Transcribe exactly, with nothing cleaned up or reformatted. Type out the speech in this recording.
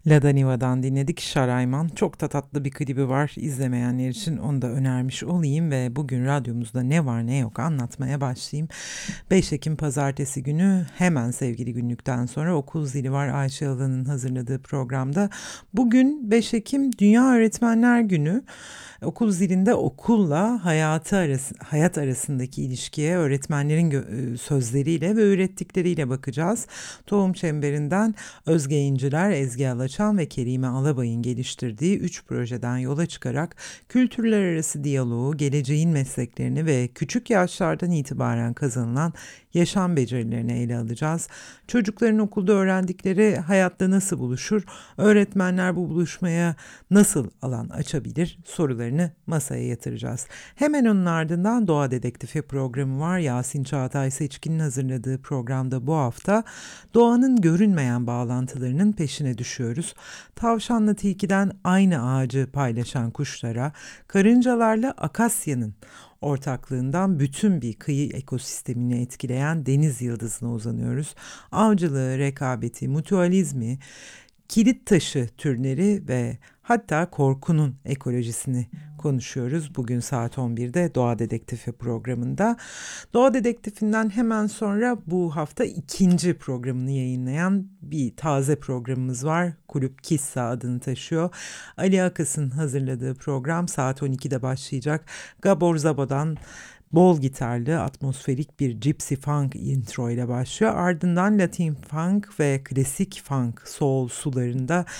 Lada Niva'dan dinledik Şarayman. Çok da tatlı bir klibi var. İzlemeyenler için onu da önermiş olayım ve bugün radyomuzda ne var ne yok anlatmaya başlayayım. beş Ekim Pazartesi günü hemen sevgili günlükten sonra okul zili var Ayşe Alan'ın hazırladığı programda. Bugün beş Ekim Dünya Öğretmenler Günü. Okul zilinde okulla hayatı arası, hayat arasındaki ilişkiye öğretmenlerin gö- sözleriyle ve ürettikleriyle bakacağız. Tohum Çemberi'nden Özge İnciler, Ezgi Alaçam ve Kerime Alabay'ın geliştirdiği üç projeden yola çıkarak kültürler arası diyaloğu, geleceğin mesleklerini ve küçük yaşlardan itibaren kazanılan yaşam becerilerini ele alacağız. Çocukların okulda öğrendikleri hayatta nasıl buluşur, öğretmenler bu buluşmaya nasıl alan açabilir sorularını masaya yatıracağız. Hemen onun ardından Doğa Dedektifi programı var. Yasin Çağatay Seçkin'in hazırladığı programda bu hafta doğanın görünmeyen bağlantılarının peşine düşüyoruz. Tavşanla tilkiden aynı ağacı paylaşan kuşlara, karıncalarla akasyanın ortaklığından bütün bir kıyı ekosistemini etkileyen deniz yıldızına uzanıyoruz. Avcılığı, rekabeti, mutualizmi, kilit taşı türleri ve hatta korkunun ekolojisini konuşuyoruz. Bugün saat on birde Doğa Dedektifi programında. Doğa Dedektifinden hemen sonra bu hafta ikinci programını yayınlayan bir taze programımız var. Kulüp Kissa adını taşıyor. Ali Akas'ın hazırladığı program saat on ikide başlayacak. Gabor Zabo'dan bol gitarlı, atmosferik bir gypsy funk intro ile başlıyor. Ardından Latin funk ve klasik funk soul sularında